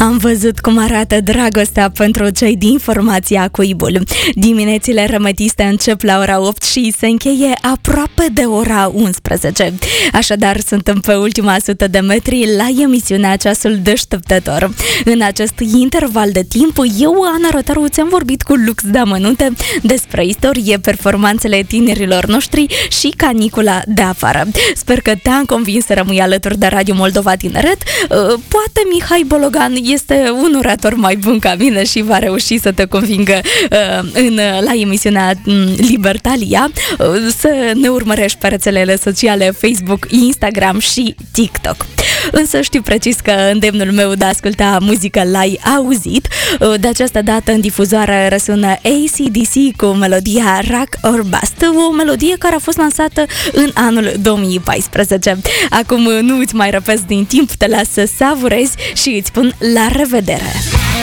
Am văzut cum arată dragostea pentru cei din formația Cuibul. Diminețile rămătiste încep la ora 8 și se încheie aproape de ora 11. Așadar, suntem pe ultima 100 de metri la emisiunea Ceasul Deșteptător. În acest interval de timp, eu, Ana Rotaru, ți-am vorbit cu lux de amănunte despre istorie, performanțele tinerilor noștri și canicula de afară. Sper că te-am convins să rămâi alături de Radio Moldova Tineret. Poate Mihai Bologan este un orator mai bun ca mine și va reuși să te convingă la emisiunea Libertalia, să ne urmărești pe rețelele sociale Facebook, Instagram și TikTok. Însă știu precis că îndemnul meu de a asculta muzică l-ai auzit. De această dată în difuzoare răsună AC/DC cu melodia Rock or Bust, o melodie care a fost lansată în anul 2014. Acum nu îți mai răpesc din timp, te las să savurezi și îți spun la revedere!